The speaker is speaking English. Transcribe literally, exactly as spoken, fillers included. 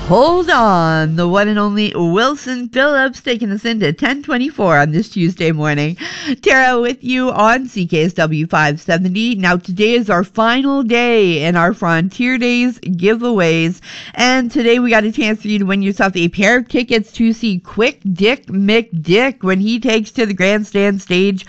Hold On, the one and only Wilson Phillips taking us into ten twenty-four on this Tuesday morning. Tara with you on C K S W five seventy. Now today is our final day in our Frontier Days giveaways, and today we got a chance for you to win yourself a pair of tickets to see Quick Dick McDick when he takes to the grandstand stage